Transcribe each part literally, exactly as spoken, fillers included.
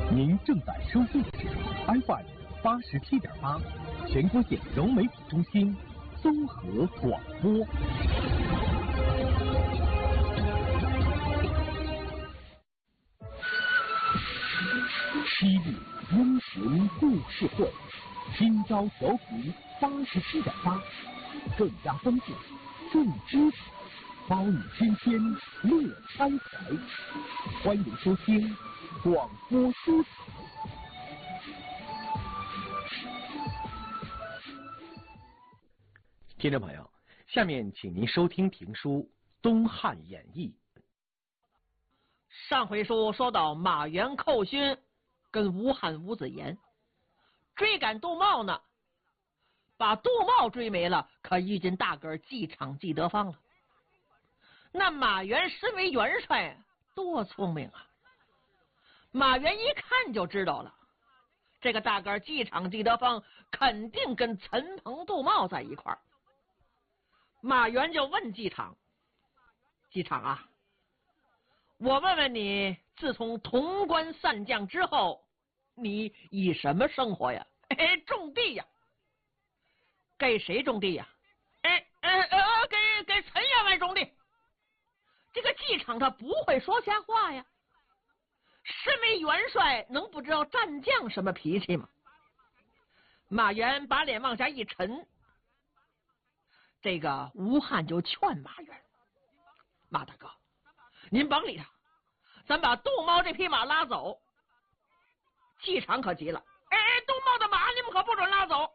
您正在收听的是 F M 八十七点八，全国县融媒体中心综合广播。西域英雄故事会，今朝调频八十七点八，更加丰富，更知识，包你天天乐开怀。欢迎收听广播书场。听众朋友，下面请您收听评书《东汉演义》。 上回书说到马援、寇勋跟吴汉、吴子言追赶杜茂呢，把杜茂追没了，可遇见大个季场季德芳了。那马援身为元帅，多聪明啊！马援一看就知道了，这个大个季场季德芳肯定跟陈鹏、杜茂在一块儿。马援就问季场：“季场啊，我问问你，自从潼关散将之后，你以什么生活呀？”“哎，种地呀。”“给谁种地呀？”“哎哎呃，给给陈员外种地。”这个季场他不会说瞎话呀，身为元帅能不知道战将什么脾气吗？马援把脸往下一沉，这个吴汉就劝马援：“马大哥，您甭理他，咱把杜茂这匹马拉走。”季场可急了：“哎，杜茂的马你们可不准拉走。”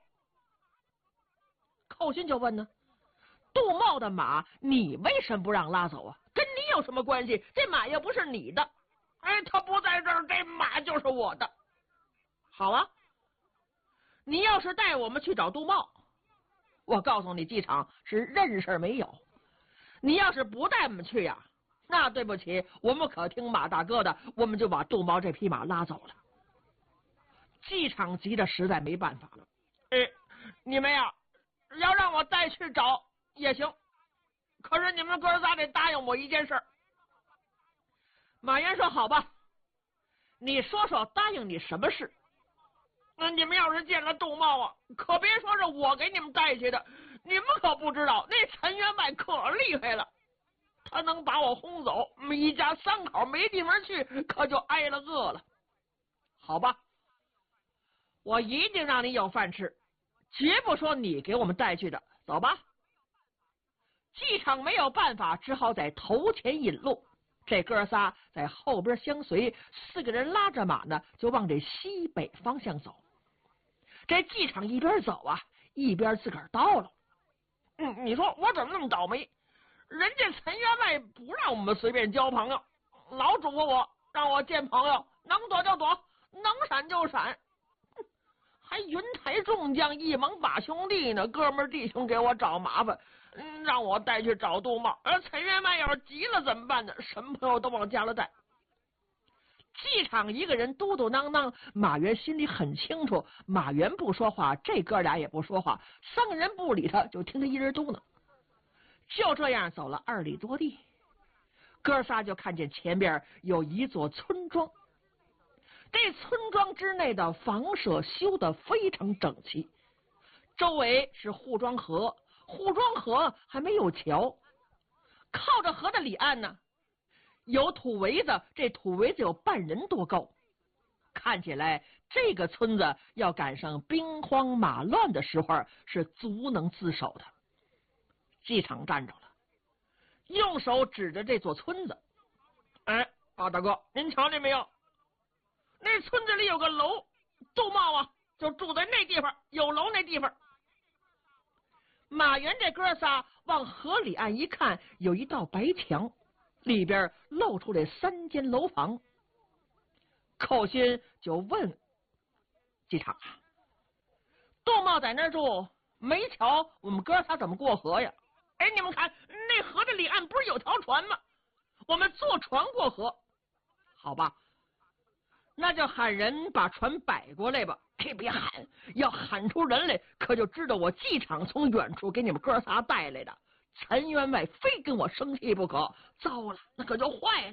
寇勋就问呢：“杜茂的马你为什么不让拉走啊？跟你有什么关系？这马又不是你的。”“哎，他不在这儿，这马就是我的。”“好啊，你要是带我们去找杜茂，我告诉你，季场是认识没有。你要是不带我们去呀，那对不起，我们可听马大哥的，我们就把杜茂这匹马拉走了。”季场急得实在没办法了：“哎，你们呀，要让我带去找也行，可是你们哥仨得答应我一件事。”马援说：“好吧，你说说答应你什么事？那你们要是见了杜茂啊，可别说是我给你们带去的，你们可不知道那陈员外可厉害了，他能把我轰走，我们一家三口没地方去，可就挨了饿了。好吧，我一定让你有饭吃，绝不说你给我们带去的。走吧。”季场没有办法，只好在头前引路，这哥仨在后边相随，四个人拉着马呢，就往这西北方向走。这季场一边走啊，一边自个儿叨唠：“嗯，你说我怎么那么倒霉？人家陈员外不让我们随便交朋友，老嘱咐我让我见朋友，能躲就躲，能闪就闪。还云台众将一盟把兄弟呢，哥们弟兄给我找麻烦，嗯，让我带去找杜茂。而陈员外要是急了怎么办呢？什么朋友都往家里带。”季场一个人嘟嘟囔囔，马援心里很清楚，马援不说话，这哥俩也不说话，三个人不理他，就听他一人嘟囔。就这样走了二里多地，哥仨就看见前边有一座村庄。这村庄之内的房舍修得非常整齐，周围是护庄河，护庄河还没有桥，靠着河的里岸呢有土围子，这土围子有半人多高，看起来这个村子要赶上兵荒马乱的时候是足能自守的。季场站着了，用手指着这座村子：“哎，马大哥，您瞧见没有？那村子里有个楼，杜茂啊就住在那地方，有楼那地方。”马援这哥仨往河里岸一看，有一道白墙，里边露出来三间楼房。寇勋就问季场啊：“杜茂在那儿住，没瞧我们哥仨怎么过河呀？”“哎，你们看那河的里岸不是有条船吗？我们坐船过河。”“好吧，那就喊人把船摆过来吧。”“哎，别喊，要喊出人来，可就知道我季场从远处给你们哥仨带来的。陈员外非跟我生气不可，糟了，那可就坏了。”